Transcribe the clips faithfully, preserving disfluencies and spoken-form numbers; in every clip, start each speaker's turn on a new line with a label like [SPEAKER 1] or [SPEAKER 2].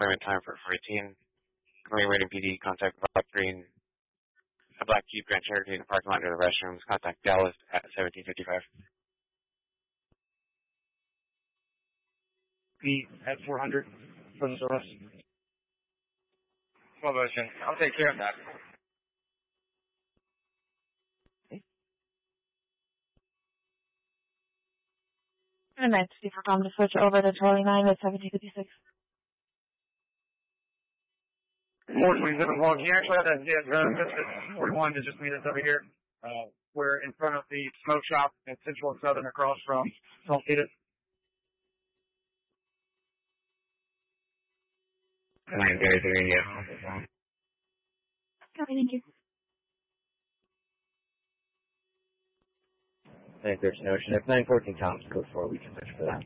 [SPEAKER 1] appointment time for four eighteen. Going rating P D, contact Rob Green, a black Jeep Grand Cherokee in the parking lot near the restrooms. Contact Dallas at seventeen fifty-five.
[SPEAKER 2] P at four hundred for the service.
[SPEAKER 3] Slow motion. I'll take care of that.
[SPEAKER 4] And nine fifty for Tom to switch over to Charlie nine at seventeen fifty-six.
[SPEAKER 2] More twenty-seven log. You actually have that jet drone forty-one to just meet us over here. Uh, we're in front of the smoke shop at Central and Southern across from Salcedo.
[SPEAKER 1] nine thirty-three, yeah.
[SPEAKER 4] Copy, thank you.
[SPEAKER 5] I think there's no ocean. If nine fourteen Tom's code four, we can search for that.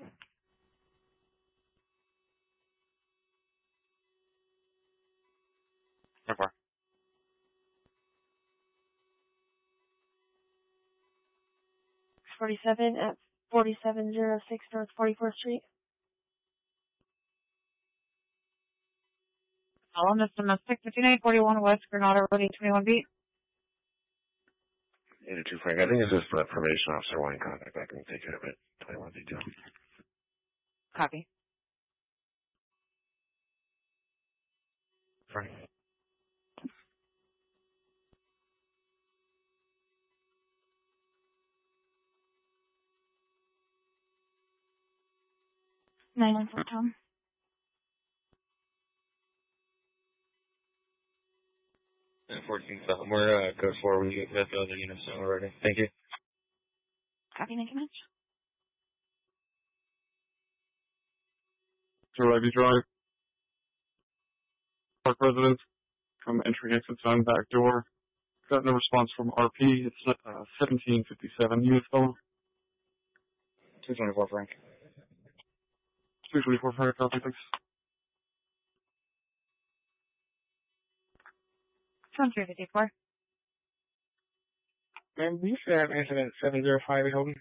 [SPEAKER 1] So far.
[SPEAKER 4] forty-seven at forty-seven oh six North forty-fourth Street.
[SPEAKER 6] Column is domestic, fifty-nine forty-one West Granada Road, eight twenty-one B.
[SPEAKER 1] eighty-two Frank. I think this is for the probation officer wanting contact. I can take care of it. twenty-one detail.
[SPEAKER 6] Copy.
[SPEAKER 1] Frank.
[SPEAKER 4] nine one four Tom.
[SPEAKER 3] fourteen seven. We're uh, code four. We got the other units already. Thank you.
[SPEAKER 4] Copy, thank you much.
[SPEAKER 7] Sir Levy Drive. Park residents from entry exit sign back door. Got no response from R P. It's uh, seventeen fifty-seven. Unit fellow.
[SPEAKER 3] two twenty-four Frank.
[SPEAKER 7] two twenty-four Frank. Copy, thanks.
[SPEAKER 6] twenty-three fifty-four.
[SPEAKER 2] Ma'am, we should have incident seven oh five at Hilton.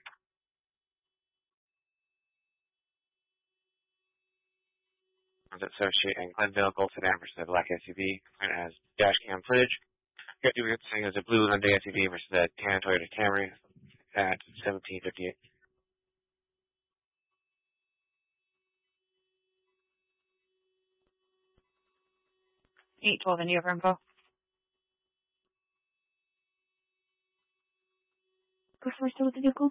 [SPEAKER 1] Associate in Glenville, Golden versus a black S U V. And as dash cam footage. Got to get saying as a blue Hyundai S U V versus a tan Toyota Camry at seventeen fifty-eight.
[SPEAKER 6] eight twelve India for info.
[SPEAKER 4] Go for still with the vehicle.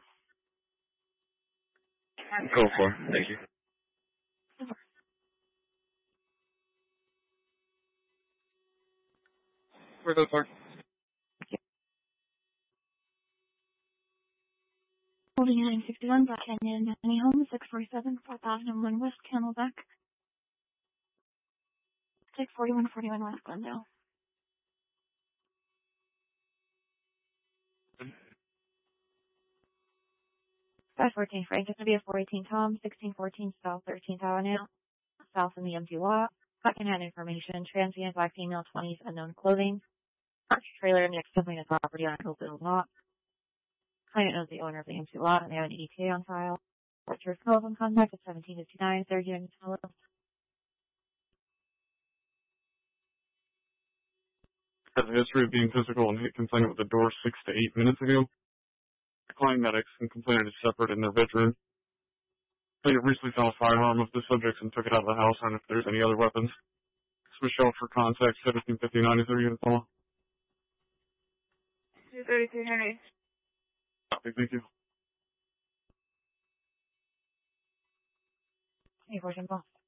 [SPEAKER 3] Go for. Thank you.
[SPEAKER 2] Where's those for?
[SPEAKER 4] Holding nine sixty-one Black Canyon, Any Home, six forty-seven, four thousand one West Camelback. six forty-one forty-one West Glendale.
[SPEAKER 6] five fourteen Frank, it's going to be a four eighteen Tom, sixteen fourteen South thirteenth Avenue, south in the empty lot. Second-hand information, transient black female, twenties, unknown clothing. Parked trailer next to the property on an open lot. Client knows the owner of the empty lot and they have an E T A on file. What's your telephone contact at seventeen fifty-nine, third unit fellow.
[SPEAKER 7] Has a history of being physical and hit complainant with the door six to eight minutes ago. Declined medics and complainant is separate in their bedroom. Plaintiff recently found a firearm of the subjects and took it out of the house, and if there's any other weapons. Switch out for contact seventeen fifty-nine is their unit follow.
[SPEAKER 6] two thirty-three Henry.
[SPEAKER 7] Copy, thank you.
[SPEAKER 6] Hey, Boss.